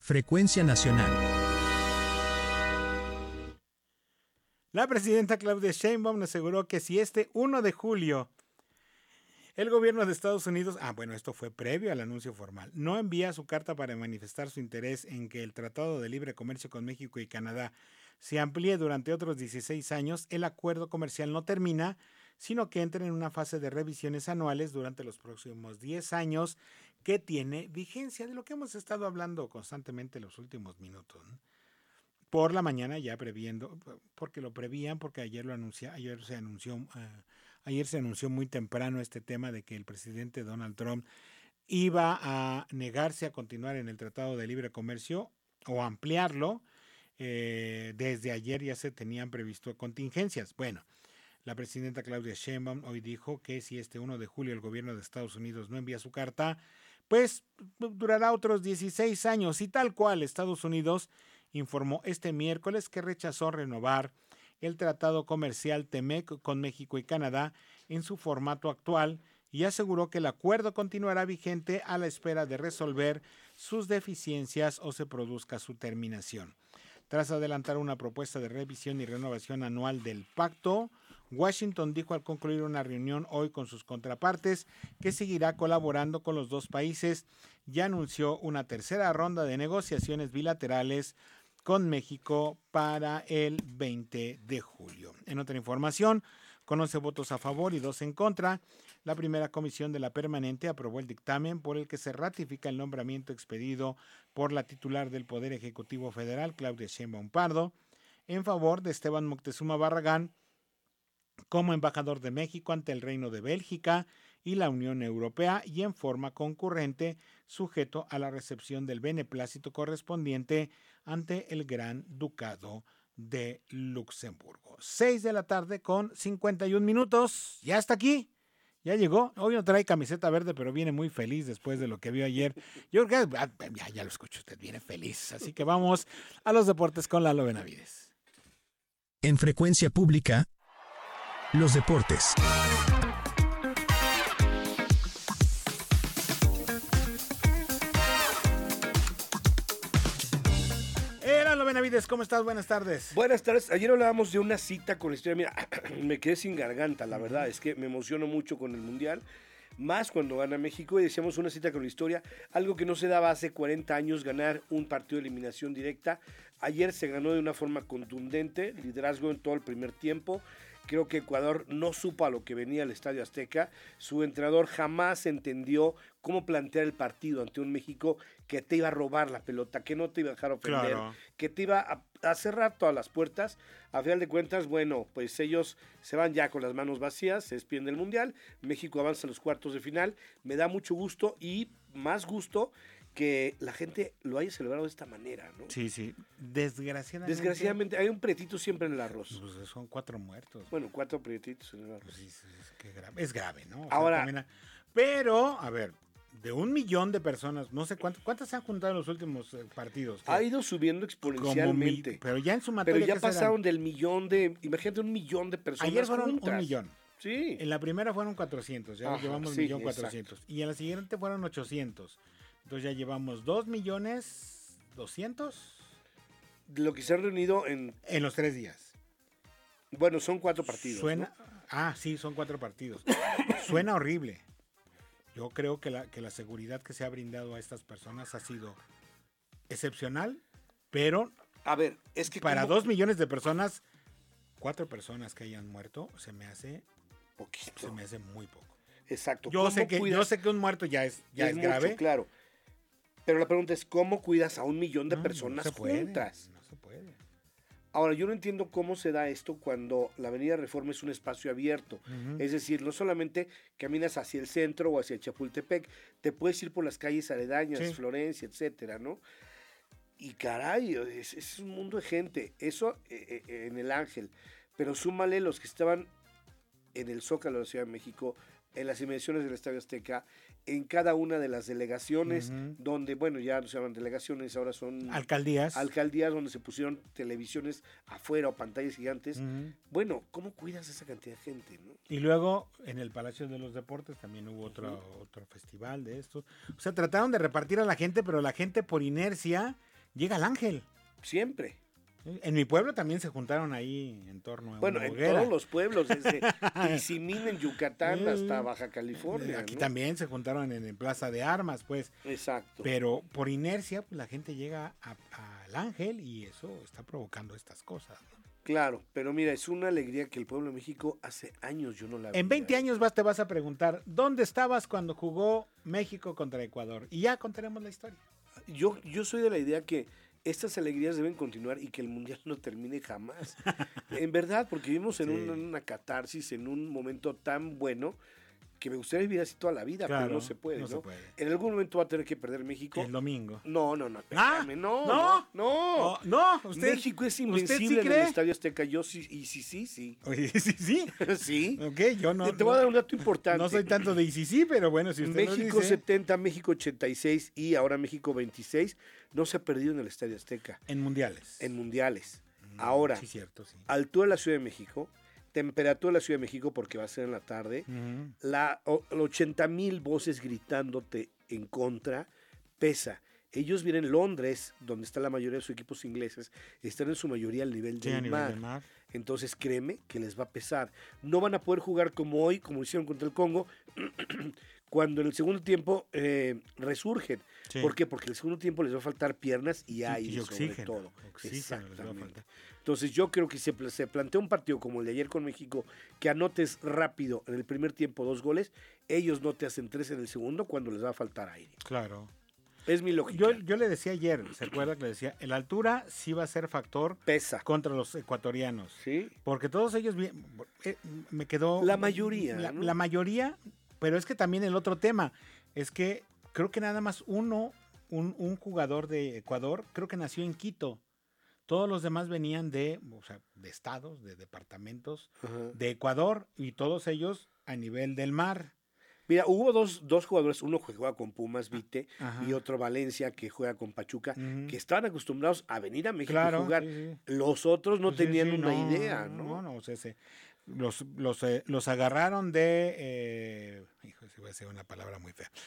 Frecuencia Nacional. La presidenta Claudia Sheinbaum aseguró que si este 1 de julio el gobierno de Estados Unidos, esto fue previo al anuncio formal, no envía su carta para manifestar su interés en que el Tratado de Libre Comercio con México y Canadá se amplíe durante otros 16 años, el acuerdo comercial no termina, sino que entra en una fase de revisiones anuales durante los próximos 10 años que tiene vigencia, de lo que hemos estado hablando constantemente en los últimos minutos, ¿no? Por la mañana ya previendo, porque lo prevían, porque ayer se anunció muy temprano este tema de que el presidente Donald Trump iba a negarse a continuar en el Tratado de Libre Comercio o ampliarlo. Desde ayer ya se tenían previsto contingencias. Bueno, la presidenta Claudia Sheinbaum hoy dijo que si este 1 de julio el gobierno de Estados Unidos no envía su carta, pues durará otros 16 años, y tal cual Estados Unidos informó este miércoles que rechazó renovar el Tratado Comercial TEMEC con México y Canadá en su formato actual y aseguró que el acuerdo continuará vigente a la espera de resolver sus deficiencias o se produzca su terminación. Tras adelantar una propuesta de revisión y renovación anual del pacto, Washington dijo al concluir una reunión hoy con sus contrapartes que seguirá colaborando con los dos países y anunció una tercera ronda de negociaciones bilaterales con México para el 20 de julio. En otra información, con 11 votos a favor y 2 en contra, la primera comisión de la permanente aprobó el dictamen por el que se ratifica el nombramiento expedido por la titular del Poder Ejecutivo Federal, Claudia Sheinbaum Pardo, en favor de Esteban Moctezuma Barragán como embajador de México ante el Reino de Bélgica y la Unión Europea y en forma concurrente, sujeto a la recepción del beneplácito correspondiente ante el Gran Ducado de Luxemburgo. 6 de la tarde con 51 minutos. Ya está aquí. Ya llegó. Hoy no trae camiseta verde, pero viene muy feliz después de lo que vio ayer. Yo creo que ya lo escucho, usted viene feliz. Así que vamos a los deportes con Lalo Benavides. En Frecuencia Pública, los deportes. Lalo Benavides, ¿cómo estás? Buenas tardes. Buenas tardes. Ayer hablábamos de una cita con la historia. Mira, me quedé sin garganta, la verdad. Es que me emociono mucho con el Mundial. Más cuando gana México, y decíamos una cita con la historia, algo que no se daba hace 40 años, ganar un partido de eliminación directa. Ayer se ganó de una forma contundente, liderazgo en todo el primer tiempo. Creo que Ecuador no supo a lo que venía al Estadio Azteca. Su entrenador jamás entendió cómo plantear el partido ante un México que te iba a robar la pelota, que no te iba a dejar ofender, claro, que te iba a cerrar todas las puertas. A final de cuentas, bueno, pues ellos se van ya con las manos vacías, se despiden del Mundial. México avanza a los cuartos de final. Me da mucho gusto y más gusto que la gente lo haya celebrado de esta manera, ¿no? Sí, sí. Desgraciadamente hay un prietito siempre en el arroz. Pues son 4 muertos. Bueno, 4 prietitos en el arroz. Pues sí, es grave, ¿no? O ahora, sea, también pero, a ver, de 1 millón de personas, no sé cuántas se han juntado en los últimos partidos. Ha ido subiendo exponencialmente. Pero ya en su materia. Pero ya pasaron del millón imagínate 1 millón de personas. Ayer fueron juntas. 1 millón. Sí. En la primera fueron 400, ya llevamos 1.400.000. Y en la siguiente fueron 800. Entonces ya llevamos 2.200.000. De lo que se han reunido en los 3 días. Bueno, son 4 partidos. Suena, ¿no? Sí, son 4 partidos. Suena horrible. Yo creo que la seguridad que se ha brindado a estas personas ha sido excepcional, pero a ver, es que para 2 millones de personas, 4 personas que hayan muerto, se me hace poquito. Se me hace muy poco. Exacto. Yo sé que un muerto ya es grave. Mucho, claro. Pero la pregunta es, ¿cómo cuidas a 1 millón de personas juntas? No se puede. Ahora, yo no entiendo cómo se da esto cuando la Avenida Reforma es un espacio abierto. Uh-huh. Es decir, no solamente caminas hacia el centro o hacia Chapultepec, te puedes ir por las calles aledañas, sí, Florencia, etcétera, ¿no? Y caray, es un mundo de gente. Eso en el Ángel. Pero súmale los que estaban en el Zócalo de la Ciudad de México, en las inmediaciones del Estadio Azteca, en cada una de las delegaciones, uh-huh, donde, bueno, ya no se llaman delegaciones, ahora son alcaldías donde se pusieron televisiones afuera o pantallas gigantes. Uh-huh. Bueno, ¿cómo cuidas a esa cantidad de gente, no? Y luego, en el Palacio de los Deportes también hubo otro festival de estos. O sea, trataron de repartir a la gente, pero la gente por inercia llega el ángel. Siempre. En mi pueblo también se juntaron ahí en torno a Bueno, una en hoguera. todos los pueblos, desde Tizimín en Yucatán hasta Baja California. Aquí ¿no? también se juntaron en Plaza de Armas, pues. Exacto. Pero por inercia, pues la gente llega al ángel y eso está provocando estas cosas, ¿no? Claro, pero mira, es una alegría que el pueblo de México hace años yo no la veía. En 20 años te vas a preguntar, ¿dónde estabas cuando jugó México contra Ecuador? Y ya contaremos la historia. Yo soy de la idea que estas alegrías deben continuar y que el Mundial no termine jamás. En verdad, porque vivimos en, Sí. una catarsis, en un momento tan bueno que me gustaría vivir así toda la vida, Claro, pero no se puede, ¿no? no se puede. En algún momento va a tener que perder México. El domingo. No, Ah, espérame, ¿no? no. Oh, no, usted. México es ¿usted invencible sí en el cree? Estadio Azteca. Yo sí, y sí. Oye, sí, sí. Sí. Ok, yo no. Te voy a dar un dato importante. No soy tanto de sí, pero bueno, si usted México lo dice. 70, México 86 y ahora México 26 no se ha perdido en el Estadio Azteca, En mundiales. en mundiales. Ahora, Sí, cierto, sí. altura de la Ciudad de México, temperatura de la Ciudad de México porque va a ser en la tarde, Ujú. 80,000 voces gritándote en contra, pesa. Ellos vienen en Londres, donde está la mayoría de sus equipos ingleses, están en su mayoría al nivel Sí, a del nivel mar. del mar. Entonces créeme que les va a pesar. No van a poder jugar como hoy, como hicieron contra el Congo, cuando en el segundo tiempo resurgen. Sí. ¿Por qué? Porque en el segundo tiempo les va a faltar piernas y aire, y sobre oxígeno. todo. Oxígeno les va a Exactamente. faltar. Entonces yo creo que se plantea un partido como el de ayer con México, que anotes rápido en el primer tiempo 2 goles, ellos no te hacen 3 en el segundo cuando les va a faltar aire. Claro. Es mi lógica. Yo le decía ayer, ¿se acuerda que le decía? La altura sí va a ser factor Pesa. contra los ecuatorianos. ¿Sí? Porque todos ellos, me quedó... La mayoría, La, ¿no? la mayoría, pero es que también el otro tema, es que creo que nada más un jugador de Ecuador, creo que nació en Quito. Todos los demás venían de estados, de departamentos Ajá. de Ecuador y todos ellos a nivel del mar. Mira, hubo dos jugadores, uno que juega con Pumas, Vite, Ajá. y otro Valencia que juega con Pachuca, Ujú. que estaban acostumbrados a venir a México Claro, a jugar. sí, sí. Los otros no Pues sí, tenían sí, una idea, ¿no? No, o sea, los agarraron de... hijo, se va a decir una palabra muy fea.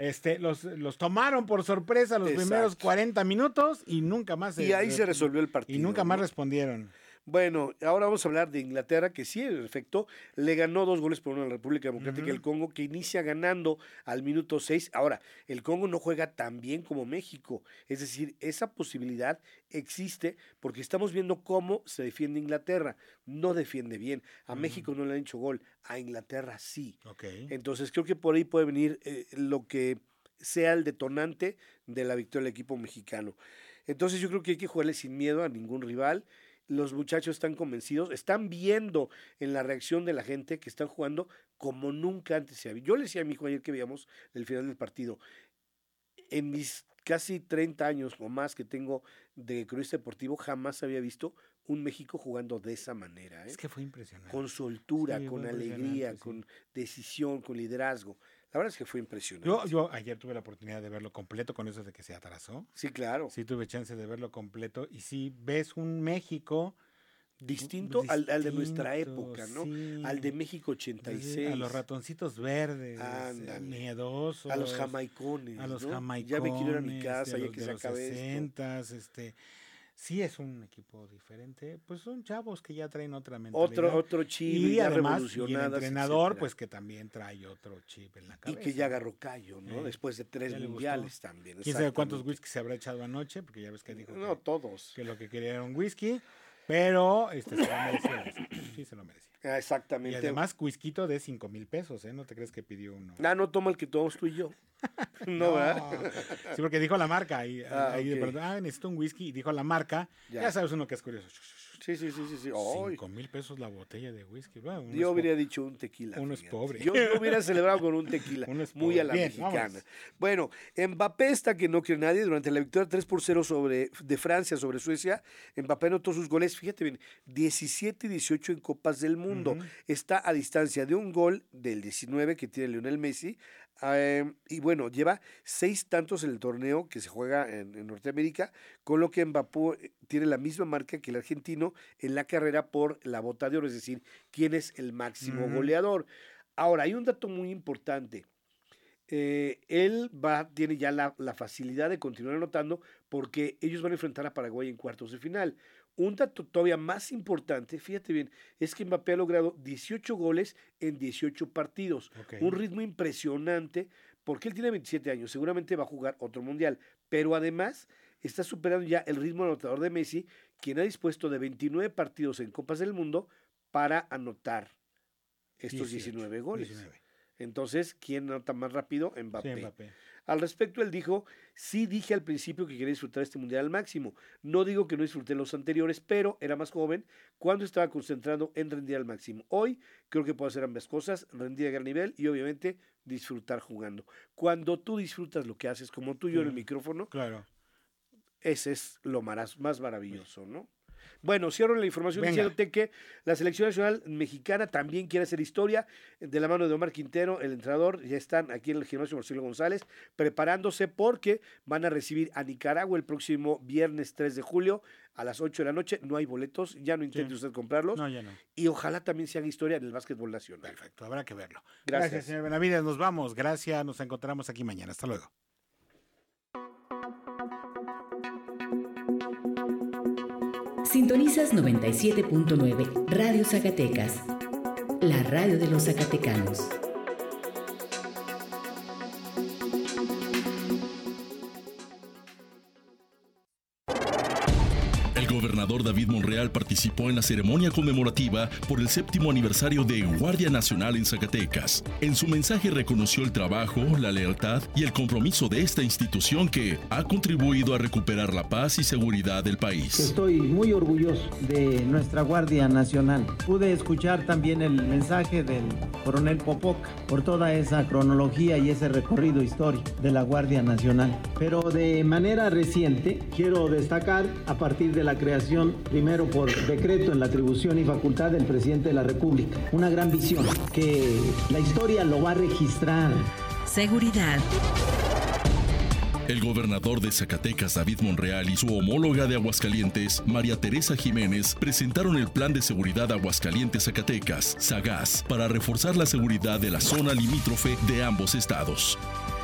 Los tomaron por sorpresa los Exacto. primeros 40 minutos y nunca más... Y ahí se resolvió el partido. Y nunca más ¿no? respondieron. Bueno, ahora vamos a hablar de Inglaterra, que sí, en efecto, le ganó 2-1 a la República Democrática del Congo, que inicia ganando al minuto 6. Ahora, el Congo no juega tan bien como México. Es decir, esa posibilidad existe porque estamos viendo cómo se defiende Inglaterra. No defiende bien. A México no le han hecho gol, a Inglaterra sí. Ok. Entonces, creo que por ahí puede venir lo que sea el detonante de la victoria del equipo mexicano. Entonces, yo creo que hay que jugarle sin miedo a ningún rival. Los muchachos están convencidos, están viendo en la reacción de la gente que están jugando como nunca antes se había. Yo le decía a mi hijo ayer que veíamos el final del partido, en mis casi 30 años o más que tengo de cronista deportivo, jamás había visto un México jugando de esa manera, ¿eh? Es que fue impresionante. Con soltura, Sí, con fue alegría, impresionante, sí. con decisión, con liderazgo. La verdad es que fue impresionante. Yo ayer tuve la oportunidad de verlo completo con eso de que se atrasó. Sí, claro. Sí tuve chance de verlo completo y sí ves un México Distinto al de nuestra distinto, época, ¿no? sí. Al de México 86. A los ratoncitos verdes, Ándale. miedosos. A los jamaicones. A los ¿no? jamaicones. Ya me quiero ir a mi de casa, ya los que de se los acabe esto. 60s, sí es un equipo diferente. Pues son chavos que ya traen otra mentalidad. Otro chip, y ya además, y el revolucionadas, entrenador, etcétera. pues que también trae otro chip en la Y cabeza. que ya agarró callo, ¿no? Eh, Después de 3 ya le mundiales gustó. también. Quién sabe cuántos exactamente. whisky se habrá echado anoche, porque ya ves que dijo No, todos. que lo que quería era un whisky, pero se lo merecía. Sí, se lo merecía. Ah, Y exactamente. además, whisky de 5,000 pesos, ¿eh? No te crees que pidió uno. No toma el que tomamos tú y yo. No, ¿verdad? Sí, porque dijo la marca. Y, ahí de ok. pronto, necesito un whisky. Y dijo la marca. Ya. Ya sabes uno que es curioso. Sí. 5,000 pesos la botella de whisky. Bueno, uno Yo es hubiera dicho un tequila. uno es fíjate. pobre. Yo hubiera celebrado con un tequila. Uno es muy pobre. a la Bien, mexicana. vámonos. Bueno, Mbappé está que no quiere nadie. Durante la victoria 3-0 de Francia sobre Suecia, Mbappé anotó sus goles. Fíjate bien, 17 y 18 en Copas del Mundo. Ujú. Está a distancia de un gol del 19 que tiene Lionel Messi. Y bueno, lleva 6 tantos en el torneo que se juega en Norteamérica, con lo que Mbappé tiene la misma marca que el argentino en la carrera por la bota de oro, es decir, quién es el máximo Ujú. goleador. Ahora, hay un dato muy importante. él tiene ya la facilidad de continuar anotando porque ellos van a enfrentar a Paraguay en cuartos de final. Un dato todavía más importante, fíjate bien, es que Mbappé ha logrado 18 goles en 18 partidos. Ok. Un ritmo impresionante porque él tiene 27 años, seguramente va a jugar otro mundial, pero además está superando ya el ritmo anotador de Messi, quien ha dispuesto de 29 partidos en Copas del Mundo para anotar estos 19 goles. 19. Entonces, ¿quién anota más rápido? Mbappé. Sí, Mbappé. Al respecto, él dijo, sí dije al principio que quería disfrutar este mundial al máximo. No digo que no disfruté los anteriores, pero era más joven cuando estaba concentrado en rendir al máximo. Hoy creo que puedo hacer ambas cosas, rendir a gran nivel y obviamente disfrutar jugando. Cuando tú disfrutas lo que haces, como tú y yo en el micrófono, Claro. ese es lo más maravilloso, ¿no? Bueno, cierro la información Venga. diciéndote que la selección nacional mexicana también quiere hacer historia de la mano de Omar Quintero, el entrenador. Ya están aquí en el gimnasio Marcelo González preparándose porque van a recibir a Nicaragua el próximo viernes 3 de julio a las 8 de la noche. No hay boletos, ya no intente usted comprarlos. No, ya no. Y ojalá también se haga historia en el básquetbol nacional. Perfecto, habrá que verlo. Gracias. Señor Benavides. Nos vamos. Gracias. Nos encontramos aquí mañana. Hasta luego. Sintonizas 97.9 Radio Zacatecas, la radio de los zacatecanos. El gobernador David Monreal participó en la ceremonia conmemorativa por el 7º aniversario de Guardia Nacional en Zacatecas. En su mensaje reconoció el trabajo, la lealtad y el compromiso de esta institución que ha contribuido a recuperar la paz y seguridad del país. Estoy muy orgulloso de nuestra Guardia Nacional. Pude escuchar también el mensaje del coronel Popoca por toda esa cronología y ese recorrido histórico de la Guardia Nacional. Pero de manera reciente quiero destacar a partir de la creación, primero por decreto en la atribución y facultad del presidente de la República, una gran visión que la historia lo va a registrar. Seguridad. El gobernador de Zacatecas, David Monreal, y su homóloga de Aguascalientes, María Teresa Jiménez, presentaron el Plan de Seguridad Aguascalientes-Zacatecas, SAGAS, para reforzar la seguridad de la zona limítrofe de ambos estados.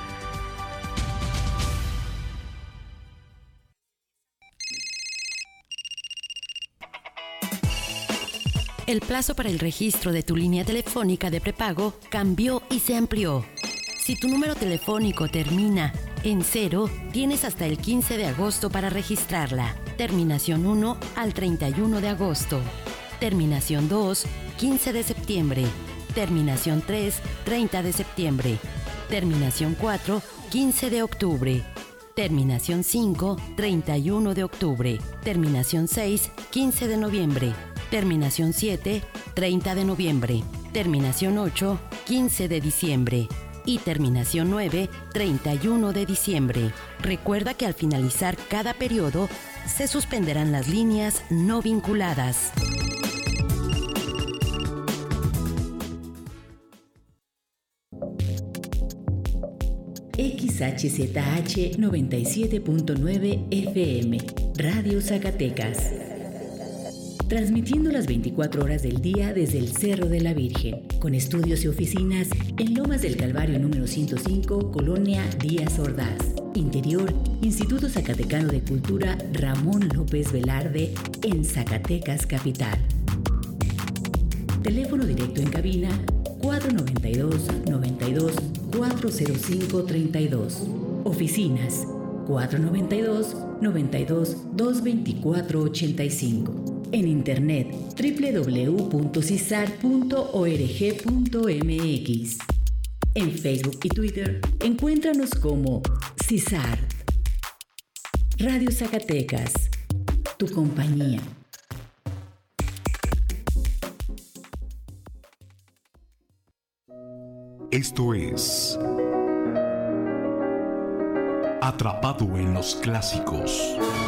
El plazo para el registro de tu línea telefónica de prepago cambió y se amplió. Si tu número telefónico termina en 0, tienes hasta el 15 de agosto para registrarla. Terminación 1 al 31 de agosto. Terminación 2, 15 de septiembre. Terminación 3, 30 de septiembre. Terminación 4, 15 de octubre. Terminación 5, 31 de octubre. Terminación 6, 15 de noviembre. Terminación 7, 30 de noviembre. Terminación 8, 15 de diciembre. Y terminación 9, 31 de diciembre. Recuerda que al finalizar cada periodo, se suspenderán las líneas no vinculadas. XHZH 97.9 FM, Radio Zacatecas. Transmitiendo las 24 horas del día desde el Cerro de la Virgen, con estudios y oficinas en Lomas del Calvario número 105, Colonia Díaz Ordaz. Interior, Instituto Zacatecano de Cultura Ramón López Velarde, en Zacatecas Capital. Teléfono directo en cabina 492-92-405-32. Oficinas 492-92-224-85. En internet www.cisar.org.mx. En Facebook y Twitter encuéntranos como CISAR. Radio Zacatecas, tu compañía. Esto es Atrapado en los Clásicos.